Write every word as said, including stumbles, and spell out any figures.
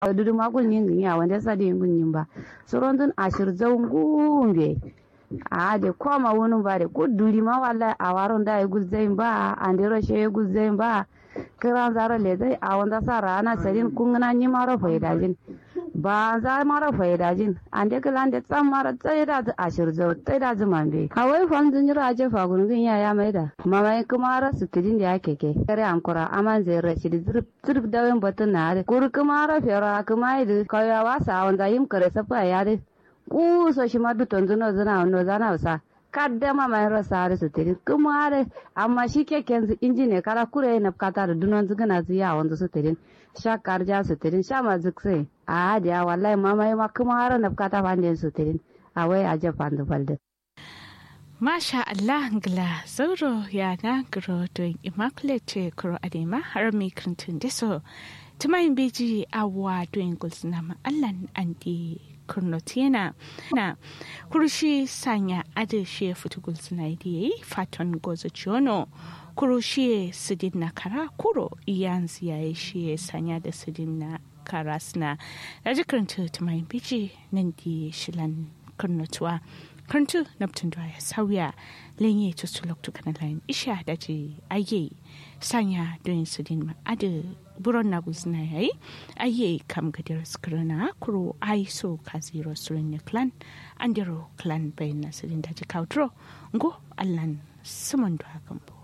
dudu makul yin ya wanda sa da yin yin ba suron dun ashir zaun gumbe a de koma wani ba de ko duri ma wallahi a waron da ya guzzain ba an de rashe ya guzzain ba kiran zaro le zai a wanda sa rana sarin kun na ni maro faidajin ba za mara faidajin an de kalan de tsam mara tsaye da ashir zau tsaye da zuman be kawai fan zun jira je fa gungun ya ya maida mama kuma ra su tidin da yake ke kare ankura aman zai rashi da zurf zurf da wen batun na da kur kuma ra fera kuma idu kawai wasa wanda yim kare safa ya de ku so shi ma duton zuno zuna no zana wasa kaddama mai rasa da su tidin kuma da amma shi keken su injine kala kure na kata da dunon zugana ziya wanda su tidin sha karja su tidin sha ma zukse a da wallahi mama ma kuma har na kata fande su tidin a wai a japan da balde Masha Allah ngla zauro ya na gro to immaculate kro adema har mi krintun deso tumayin beji awa to ingles na ma Allah andi kurnotiena na kurushi sanya ade she futugul sinaidi faton gozo chono kurushi sidin na kara kuro iyanzi ya she sanya da sidin na karasna rajikranta tumayin beji nandi shilan kurnotuwa kantu naptun da ya sauya lenye to sulok to kana lain isha da ji aye sanya don sidin ma ade buron na guzna yayi aye kam gadir skrana kuro ai so kaziro surin clan andero clan bayna sidin da ji kautro ngo allan suman do hakan